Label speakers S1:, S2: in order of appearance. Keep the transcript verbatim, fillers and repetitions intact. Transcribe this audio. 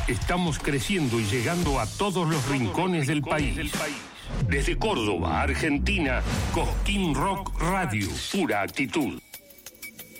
S1: Estamos creciendo y llegando a todos los rincones del país. Desde Córdoba, Argentina, Cosquín Rock Radio, pura actitud.